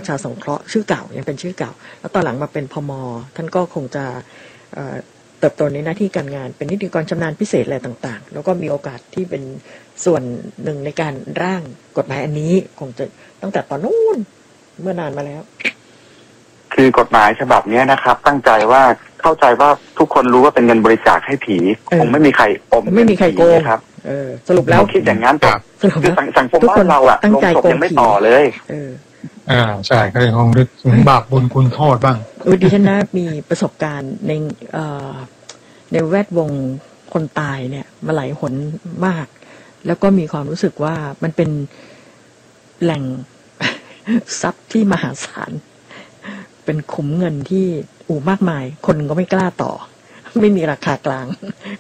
ชาสงเคราะห์ชื่อเก่ายังเป็นชื่อเก่าแล้วตอนหลังมาเป็นพม.ท่านก็คงจะเติบโตในหน้าที่การงานเป็นนิติกรชำนาญพิเศษอะไรต่างๆแล้วก็มีโอกาสที่เป็นส่วนหนึ่งในการร่างกฎหมายอันนี้คงจะตั้งแต่ตอนนู้นเมื่อนานมาแล้วคือกฎหมายฉบับนี้นะครับตั้งใจว่าเข้าใจว่าทุกคนรู้ว่าเป็นเงินบริจาคให้ผีคงไม่มีใครไม่มีใครโกงครับสรุปแล้วคิดอย่างนั้นคือสังคมบ้านเราอะลงศพยังไม่ต่อเลยใช่ก็เลยคงนึกถึงบาปบุญคุณโทษบ้างดิฉันนะมีประสบการณ์ในแวดวงคนตายเนี่ยมาหลายหนมากแล้วก็มีความรู้สึกว่ามันเป็นแหล่งทรัพย์ที่มหาศาลเป็นขุมเงินที่มากมายคนก็ไม่กล้าต่อไม่มีราคากลาง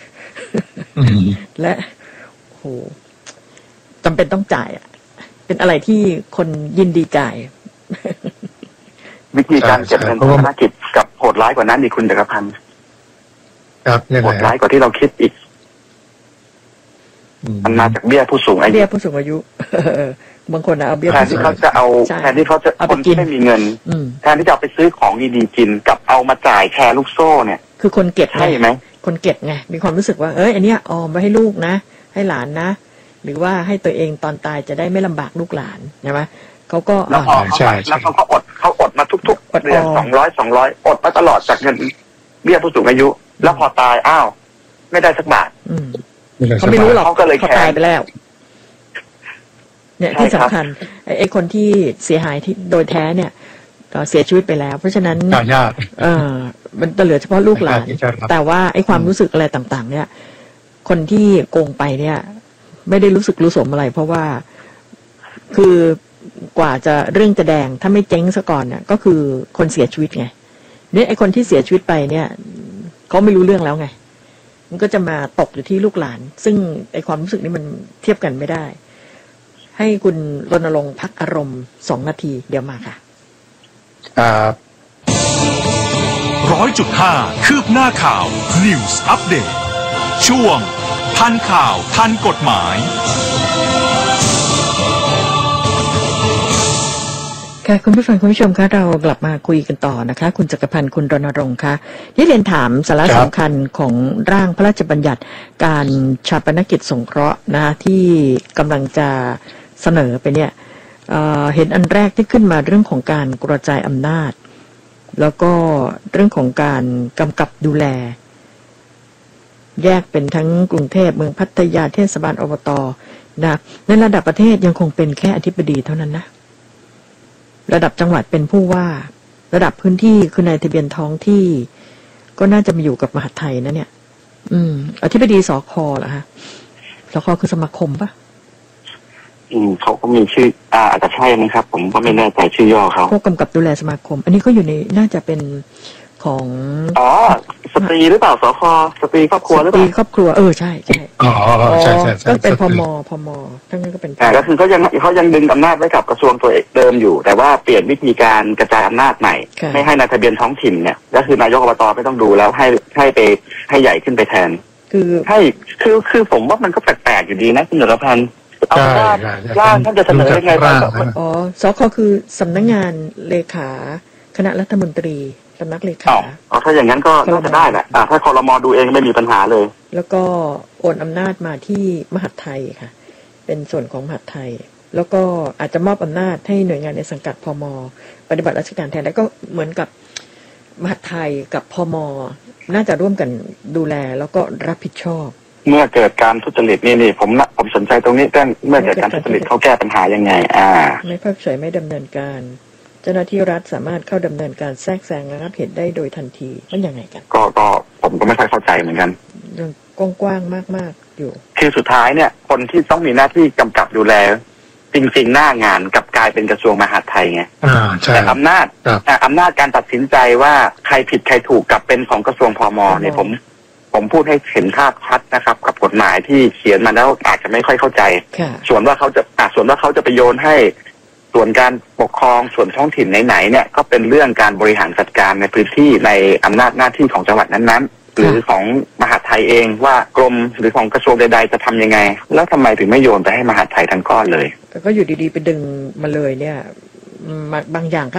และโหจำเป็นต้องจ่ายเป็นอะไรที่คนยินดีจ่ายวิธีการเก็บเงินธนกิจกับโหดร้ายกว่านั้นอีกคุณจักรพันธ์ครับโหดร้ายกว่าที่เราคิดอีกมันมาจากเบี้ยผู้สูงอายุบางคนเอาเบี้ยแทนที่เขาจะเอาแทนที่เขาจะคนที่ไม่มีเงินแทนที่จะเอาไปซื้อของดีๆกินกับเอามาจ่ายแชร์ลูกโซ่เนี่ยคือคนเก็บใช่ไหมคนเก็บไงมีความรู้สึกว่าอันเนี้ยออมไว้ให้ลูกนะให้หลานนะหรือว่าให้ตัวเองตอนตายจะได้ไม่ลำบากลูกหลานใช่ไหมเขาก็แล้วเขาก็อดมาทุกๆเดือน200อดมาตลอดจากเงินเบี้ยผู้สูงอายุแล้วพอตายอ้าวไม่ได้สักบาทเขาไม่รู้หรอกเขาก็เลยตายไปแล้วเนี่ยที่สำคัญไอ้คนที่เสียหายที่โดยแท้เนี่ยเสียชีวิตไปแล้วเพราะฉะนั้นมันเหลือเฉพาะลูกหลานแต่ว่าไอ้ความรู้สึกอะไรต่างๆเนี่ยคนที่โกงไปเนี่ยไม่ได้รู้สึกรู้สมอะไรเพราะว่าคือกว่าจะเรื่องจะแดงถ้าไม่เจ๊งซะก่อนเนี่ยก็คือคนเสียชีวิตไงเนี่ยไอ้คนที่เสียชีวิตไปเนี่ยเขาไม่รู้เรื่องแล้วไงมันก็จะมาตกอยู่ที่ลูกหลานซึ่งไอ้ความรู้สึกนี้มันเทียบกันไม่ได้ให้คุณรณรงค์พักอารมณ์2 นาทีเดี๋ยวมาค่ะ 100.5 คืบหน้าข่าว News Update ช่วงทันข่าวทันกฎหมายค่ะคุณผู้ฟังคุณผู้ชมคะเรากลับมาคุยกันต่อนะคะคุณจักรพันธ์คุณรณรงค์คะที่เรียนถามสาระสำคัญของร่างพระราชบัญญัติการชาปนกิจสงเคราะห์นะที่กำลังจะเสนอไปเนี่ยเห็นอันแรกที่ขึ้นมาเรื่องของการกระจายอำนาจแล้วก็เรื่องของการกำกับดูแลแยกเป็นทั้งกรุงเทพเมืองพัทยาเทศบาลอบต.นะในระดับประเทศยังคงเป็นแค่อธิบดีเท่านั้นนะระดับจังหวัดเป็นผู้ว่าระดับพื้นที่คือนายทะเบียนท้องที่ก็น่าจะมาอยู่กับมหาดไทยนะเนี่ยอธิบดีสค.เหรอฮะสค.คือสมาคมปะเขาก็มีชื่ออาจจะใช่นะครับผมก็ไม่แน่ใจชื่อย่อเขาพวกกำกับดูแลสมาคมอันนี้ก็อยู่ในน่าจะเป็นของสตรีหรือเปล่าสค.สตรีครอบครัวหรือเปล่าสตรีครอบครัวใช่ใช่ใช่ก็เป็นพมทั้งนั้นก็เป็นก็คือเขายังดึงอำนาจไว้กับกระทรวงตัวเดิมอยู่แต่ว่าเปลี่ยนวิธีการกระจายอำนาจใหม่ไม่ให้นายทะเบียนท้องถิ่นเนี่ยก็คือนายกอบต.ไม่ต้องดูแล้วให้ไปให้ใหญ่ขึ้นไปแทนคือผมว่ามันก็แปลกๆอยู่ดีนะคุณเหนือพันธ์เอาร่างท่านจะเสนอยังไงบ้างสค.คือสำนักงานเลขาคณะรัฐมนตรีสำนักเลขาถ้าอย่างนั้นก็น่าจะได้แหละถ้าครม.ดูเองไม่มีปัญหาเลยแล้วก็โอนอำนาจมาที่มหาดไทยค่ะเป็นส่วนของมหาดไทยแล้วก็อาจจะมอบอำนาจให้หน่วยงานในสังกัดพม.ปฏิบัติราชการแทนแล้วก็เหมือนกับมหาดไทยกับพม.น่าจะร่วมกันดูแลแล้วก็รับผิดชอบเมื่อเกิดการทุจริตนี่ผมสนใจตรงนี้เมื่อเกิดการทุจริตเขาแก้ปัญหายังไงไม่เพิกเฉยไม่ดำเนินการเจ้าหน้าที่รัฐสามารถเข้าดำเนินการแทรกแซงระงับเหตุได้โดยทันทีมันยังไงกันก็ผมก็ไม่ค่อยเข้าใจเหมือนกันยังกว้างๆมากๆอยู่คือสุดท้ายเนี่ยคนที่ต้องมีหน้าที่กำกับดูแลจริงๆหน้างานกับกลายเป็นกระทรวงมหาดไทยไงแต่อำนาจการตัดสินใจว่าใครผิดใครถูกกลับเป็นของกระทรวงพม.เนี่ยผมพูดให้เห็นภาพชัดนะครับกับกฎหมายที่เขียนมาแล้วอาจจะไม่ค่อยเข้าใจส่วนว่าเขาจะไปโยนให้ส่วนการปกครองส่วนท้องถิ่นไหนๆเนี่ยก็เป็นเรื่องการบริหารจัดการในพื้นที่ในอำนาจหน้าที่ของจังหวัดนั้นๆหรือของมหาดไทยเองว่ากรมหรือของกระทรวงใดๆจะทำยังไงแล้วทำไมถึงไม่โยนไปให้มหาดไทยทั้งก้อนเลยก็อยู่ดีๆไปดึงมาเลยเนี่ยบางอย่าง